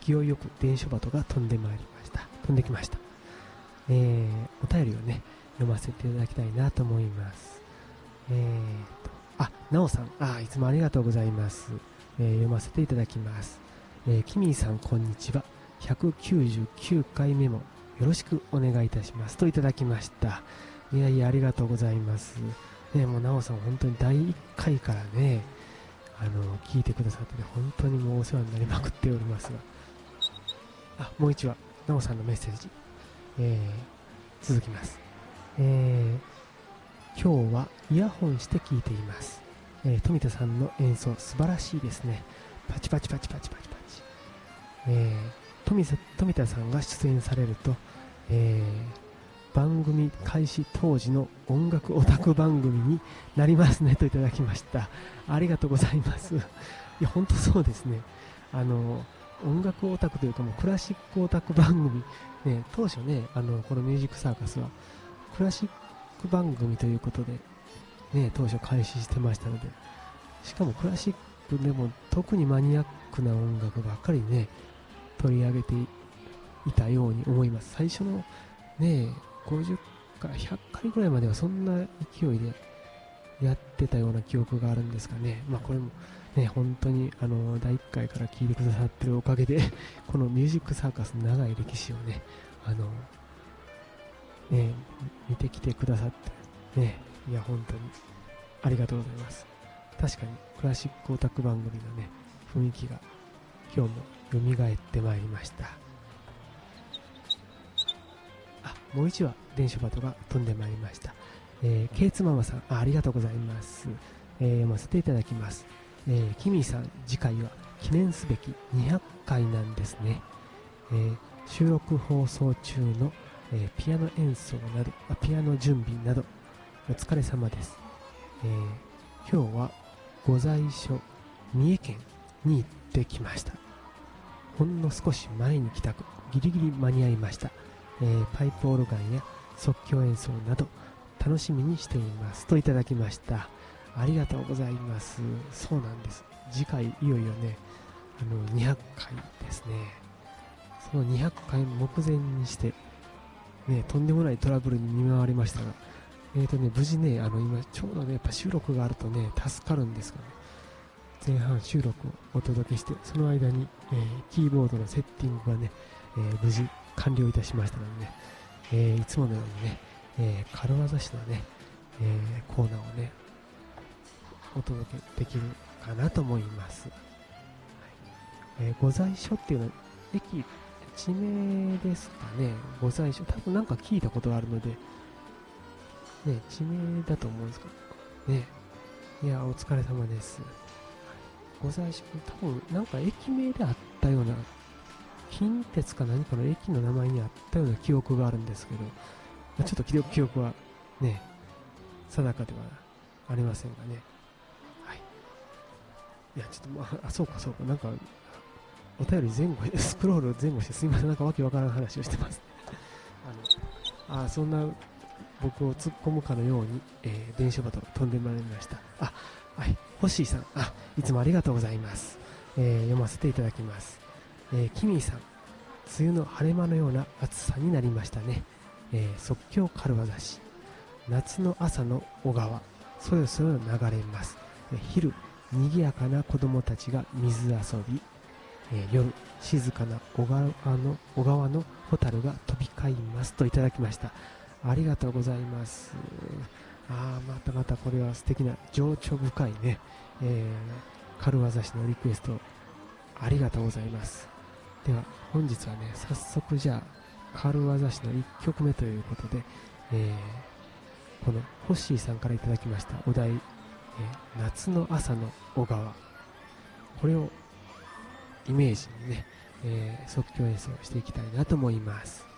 勢いよく伝書鳩が飛んできました。お便りをね読ませていただきたいなと思います。なおさん、いつもありがとうございます。読ませていただきます。キミーさんこんにちは。199回目もよろしくお願いいたしますといただきました。いやいやありがとうございます。もうなおさん本当に第1回からね聞いてくださって、ね、本当にもうお世話になりまくっておりますが、もう一話なおさんのメッセージ、続きます。今日はイヤホンして聞いています。富田さんの演奏素晴らしいですね。パチパチパチパチパチパチ。富田さんが出演されると、番組開始当時の音楽オタク番組になりますねといただきました。ありがとうございます。いや本当そうですね。音楽オタクというかもうクラシックオタク番組、ね、当初ねこのミュージックサーカスはクラシック番組ということで、ね、当初開始してましたので、しかもクラシックでも特にマニアックな音楽ばっかりね取り上げていたように思います。最初のね50回100回ぐらいまではそんな勢いでやってたような記憶があるんですかね。これもね本当に第1回から聞いてくださってるおかげでこのミュージックサーカスの長い歴史をね見てきてくださってね、いや本当にありがとうございます。確かにクラシックオタク番組のね雰囲気が今日も蘇ってまいりました。もう一羽電書鳩が飛んでまいりました。ケイツママさん、ありがとうございます。読ませていただきます。キミーさん、次回は記念すべき200回なんですね。収録放送中の、ピアノ演奏などピアノ準備などお疲れ様です。今日はご在所三重県に行ってきました。ほんの少し前に帰宅、ギリギリ間に合いました。パイプオルガンや即興演奏など楽しみにしていますといただきました。ありがとうございます。そうなんです。次回いよいよね200回ですね。その200回目前にしてねとんでもないトラブルに見舞われましたが、無事ね今ちょうどねやっぱ収録があるとね助かるんですがね、前半収録をお届けして、その間に、キーボードのセッティングがね、無事完了いたしましたのでね、いつものようにね、軽業師のね、コーナーをねお届けできるかなと思います。ご在所っていうのは駅地名ですかね。ご在所多分なんか聞いたことがあるのでね、地名だと思うんですかね。いやお疲れ様です。ご在所多分なんか駅名であったような、近鉄か何かの駅の名前にあったような記憶があるんですけど、ちょっと記憶はね定かではありませんがね。はい。いやちょっとそうかなんかお便り前後スクロール前後してすいません、なんかわけわからん話をしてますね。そんな僕を突っ込むかのように、電書鳩が飛んでまいりました。はい、ホッシーさん、いつもありがとうございます。読ませていただきます。キミーさん、梅雨の晴れ間のような暑さになりましたね。即興軽業師、夏の朝の小川、そよそよ流れます。昼、賑やかな子供たちが水遊び、夜、静かな小川のホタルが飛び交いますといただきました。ありがとうございます。またこれは素敵な情緒深いね、軽業師のリクエストありがとうございます。では本日はね早速じゃあ軽業師の1曲目ということで、このホッシーさんからいただきましたお題、夏の朝の小川、これをイメージにね、即興演奏していきたいなと思います。